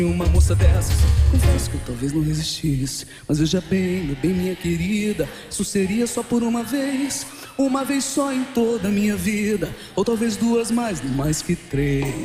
Uma moça dessas, confesso que eu talvez não resistisse. Mas veja bem, meu bem, minha querida, isso seria só por uma vez só em toda a minha vida. Ou talvez duas mais, não mais que três.